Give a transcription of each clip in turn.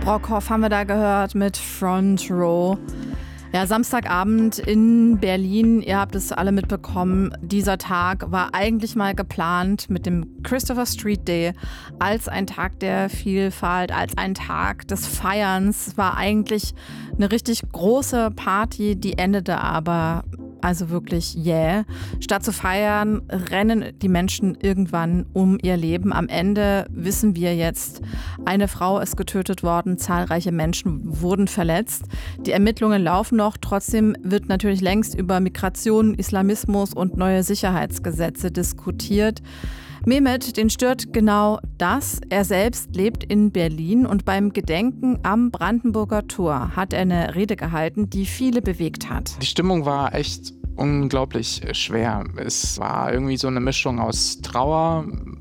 Brockhoff haben wir da gehört mit Front Row. Ja, Samstagabend in Berlin, ihr habt es alle mitbekommen, dieser Tag war eigentlich mal geplant mit dem Christopher Street Day als ein Tag der Vielfalt, als ein Tag des Feierns. Es war eigentlich eine richtig große Party, die endete aber also wirklich Statt zu feiern, rennen die Menschen irgendwann um ihr Leben. Am Ende wissen wir jetzt, eine Frau ist getötet worden, zahlreiche Menschen wurden verletzt. Die Ermittlungen laufen noch, trotzdem wird natürlich längst über Migration, Islamismus und neue Sicherheitsgesetze diskutiert. Mehmet, den stört genau das. Er selbst lebt in Berlin und beim Gedenken am Brandenburger Tor hat er eine Rede gehalten, die viele bewegt hat. Die Stimmung war echt unglaublich schwer. Es war irgendwie so eine Mischung aus Trauer,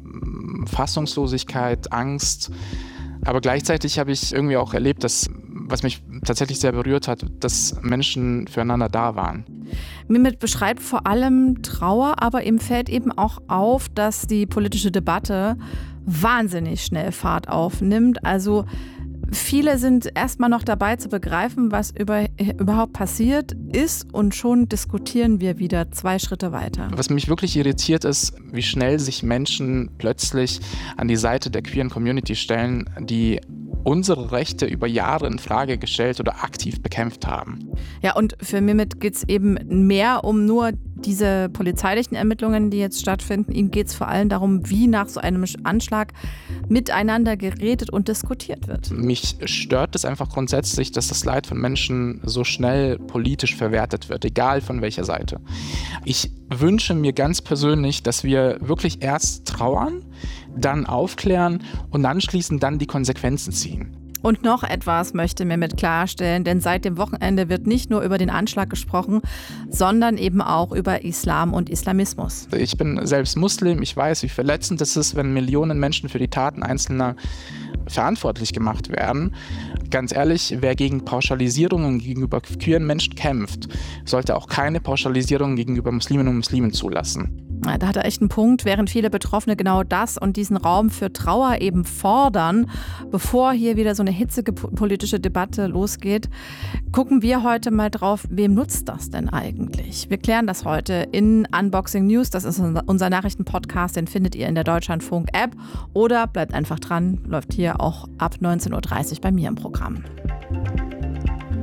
Fassungslosigkeit, Angst. Aber gleichzeitig habe ich irgendwie auch erlebt, was mich tatsächlich sehr berührt hat, dass Menschen füreinander da waren. Mehmet beschreibt vor allem Trauer, aber ihm fällt eben auch auf, dass die politische Debatte wahnsinnig schnell Fahrt aufnimmt. Also viele sind erstmal noch dabei zu begreifen, was überhaupt passiert ist, und schon diskutieren wir wieder 2 Schritte weiter. Was mich wirklich irritiert ist, wie schnell sich Menschen plötzlich an die Seite der queeren Community stellen, die unsere Rechte über Jahre in Frage gestellt oder aktiv bekämpft haben. Ja, und für Mehmet geht es eben mehr um nur diese polizeilichen Ermittlungen, die jetzt stattfinden. Ihm geht es vor allem darum, wie nach so einem Anschlag miteinander geredet und diskutiert wird. Mich stört es einfach grundsätzlich, dass das Leid von Menschen so schnell politisch verwertet wird, egal von welcher Seite. Ich wünsche mir ganz persönlich, dass wir wirklich erst trauern, dann aufklären und anschließend dann die Konsequenzen ziehen. Und noch etwas möchte Mehmet klarstellen, denn seit dem Wochenende wird nicht nur über den Anschlag gesprochen, sondern eben auch über Islam und Islamismus. Ich bin selbst Muslim, ich weiß, wie verletzend es ist, wenn Millionen Menschen für die Taten Einzelner verantwortlich gemacht werden. Ganz ehrlich, wer gegen Pauschalisierungen gegenüber queeren Menschen kämpft, sollte auch keine Pauschalisierungen gegenüber Musliminnen und Muslimen zulassen. Ja, da hat er echt einen Punkt, während viele Betroffene genau das und diesen Raum für Trauer eben fordern, bevor hier wieder so eine hitzige politische Debatte losgeht, gucken wir heute mal drauf, wem nutzt das denn eigentlich? Wir klären das heute in Unboxing News, das ist unser Nachrichtenpodcast, den findet ihr in der Deutschlandfunk-App oder bleibt einfach dran, läuft hier auch ab 19.30 Uhr bei mir im Programm.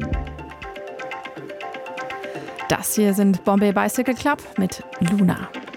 Das hier sind Bombay Bicycle Club mit Luna.